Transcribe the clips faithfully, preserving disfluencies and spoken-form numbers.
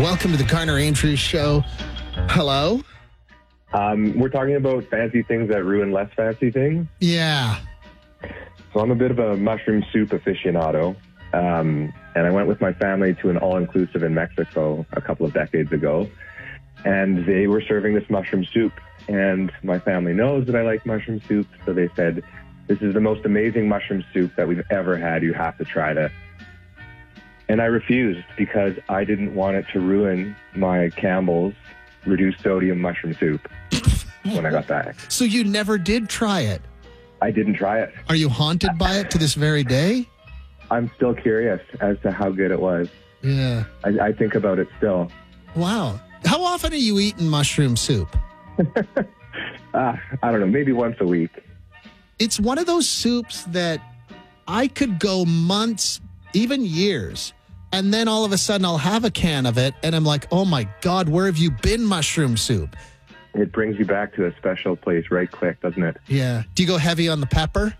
Welcome to the Garner Andrews Show. Hello? Um, we're talking about fancy things that ruin less fancy things. Yeah. So I'm a bit of a mushroom soup aficionado. Um, and I went with my family to an all-inclusive in Mexico a couple of decades ago. And they were serving this mushroom soup. And my family knows that I like mushroom soup. So they said, this is the most amazing mushroom soup that we've ever had. You have to try this. And I refused because I didn't want it to ruin my Campbell's reduced sodium mushroom soup when I got back. So you never did try it? I didn't try it. Are you haunted by it to this very day? I'm still curious as to how good it was. Yeah. I, I think about it still. Wow. How often are you eating mushroom soup? uh, I don't know, maybe once a week. It's one of those soups that I could go months, even years, and then all of a sudden I'll have a can of it, and I'm like, oh my God, where have you been, mushroom soup? It brings you back to a special place right quick, doesn't it? Yeah. Do you go heavy on the pepper?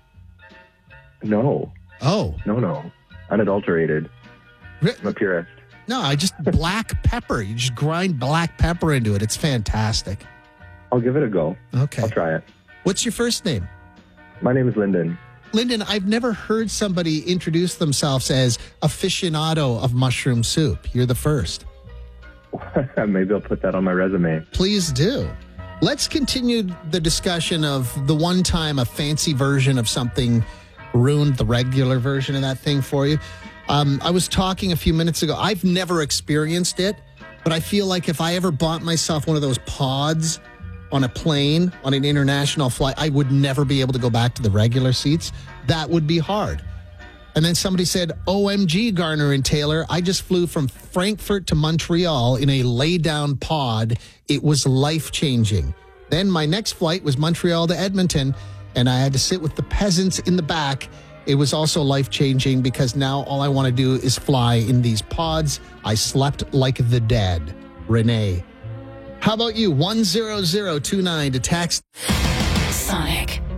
No. Oh. No, no. Unadulterated. I'm a purist. No, I just black pepper. You just grind black pepper into it. It's fantastic. I'll give it a go. Okay. I'll try it. What's your first name? My name is Lyndon. Lyndon, I've never heard somebody introduce themselves as aficionado of mushroom soup. You're the first. Maybe I'll put that on my resume. Please do. Let's continue the discussion of the one time a fancy version of something ruined the regular version of that thing for you. Um, I was talking a few minutes ago. I've never experienced it, but I feel like if I ever bought myself one of those pods on a plane, on an international flight, I would never be able to go back to the regular seats. That would be hard. And then somebody said, O M G, Garner and Taylor, I just flew from Frankfurt to Montreal in a lay-down pod. It was life-changing. Then my next flight was Montreal to Edmonton, and I had to sit with the peasants in the back. It was also life-changing because now all I want to do is fly in these pods. I slept like the dead. Renee. How about you? one zero zero two nine to text. Sonic.